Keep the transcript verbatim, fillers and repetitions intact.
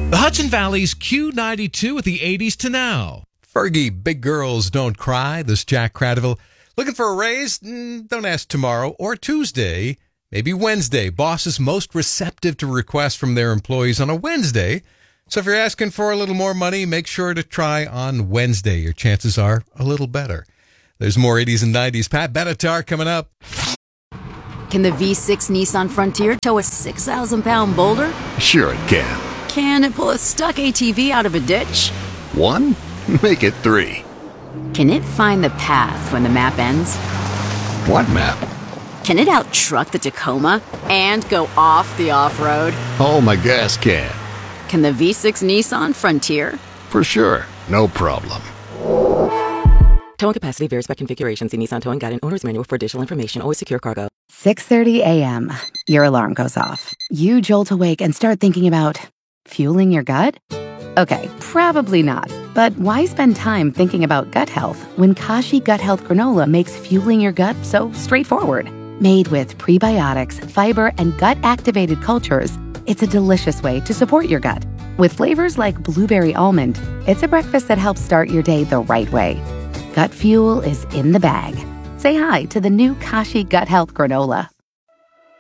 The Hudson Valley's Q ninety-two with the eighties to now. Fergie, Big Girls Don't Cry. This is Jack Cradiville. Looking for a raise? Mm, don't ask tomorrow or Tuesday. Maybe Wednesday. Boss is most receptive to requests from their employees on a Wednesday. So if you're asking for a little more money, make sure to try on Wednesday. Your chances are a little better. There's more eighties and nineties. Pat Benatar coming up. Can the V six Nissan Frontier tow a six thousand pound boulder? Sure it can. Can it pull a stuck A T V out of a ditch? One? Make it three. Can it find the path when the map ends? What map? Can it out-truck the Tacoma and go off the off-road? Oh, my gas can. Can the V six Nissan Frontier? For sure. No problem. Towing capacity varies by configuration. See Nissan Towing Guide and Owner's Manual for additional information. Always secure cargo. six thirty a.m. Your alarm goes off. You jolt awake and start thinking about fueling your gut? Okay, probably not. But why spend time thinking about gut health when Kashi Gut Health Granola makes fueling your gut so straightforward? Made with prebiotics, fiber, and gut-activated cultures, it's a delicious way to support your gut. With flavors like blueberry almond, it's a breakfast that helps start your day the right way. Gut fuel is in the bag. Say hi to the new Kashi Gut Health Granola.